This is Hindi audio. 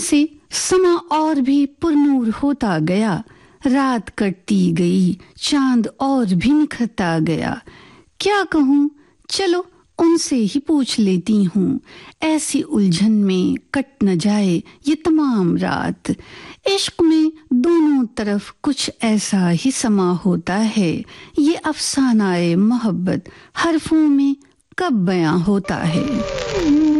से समा और भी पुरनूर होता गया, रात कटती गई, चांद और भी निखरता गया। क्या कहूँ, चलो उनसे ही पूछ लेती हूँ, ऐसी उलझन में कट न जाए ये तमाम रात। इश्क में दोनों तरफ कुछ ऐसा ही समा होता है, ये अफसानाए मोहब्बत हरफों में कब बयां होता है।